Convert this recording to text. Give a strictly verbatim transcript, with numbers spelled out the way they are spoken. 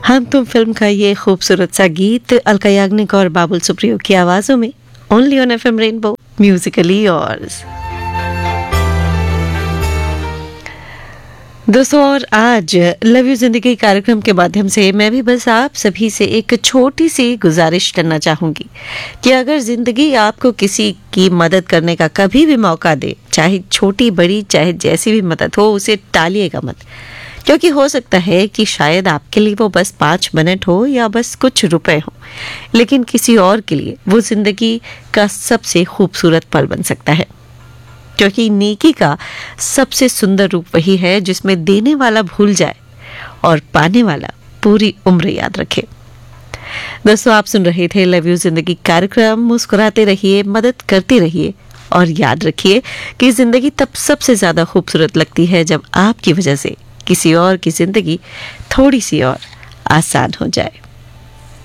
हम तुम फिल्म का ये खूबसूरत सा गीत अलका याग्निक और बाबुल सुप्रियो की आवाजों में only on FM rainbow Musically yours. दोस्तों, और आज लव यू जिंदगी कार्यक्रम के माध्यम से मैं भी बस आप सभी से एक छोटी सी गुजारिश करना चाहूंगी कि अगर जिंदगी आपको किसी की मदद करने का कभी भी मौका दे, चाहे छोटी बड़ी चाहे जैसी भी मदद हो, उसे टालिएगा मत। क्योंकि हो सकता है कि शायद आपके लिए वो बस पाँच मिनट हो या बस कुछ रुपए हो, लेकिन किसी और के लिए वो जिंदगी का सबसे खूबसूरत पल बन सकता है। क्योंकि नेकी का सबसे सुंदर रूप वही है जिसमें देने वाला भूल जाए और पाने वाला पूरी उम्र याद रखे। दोस्तों, आप सुन रहे थे लव यू जिंदगी कार्यक्रम। मुस्कुराते रहिए, मदद करते रहिए और याद रखिए कि जिंदगी तब सबसे ज्यादा खूबसूरत लगती है जब आपकी वजह से किसी और की जिंदगी थोड़ी सी और आसान हो जाए।